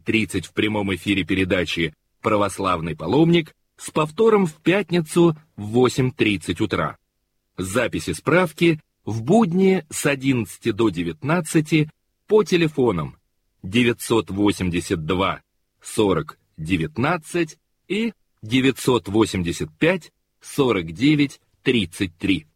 9:30 в прямом эфире передачи «Православный паломник» с повтором в пятницу в 8:30 утра. Записи справки в будни с 11 до 19 по телефонам 982 40 19 и 985 49 33.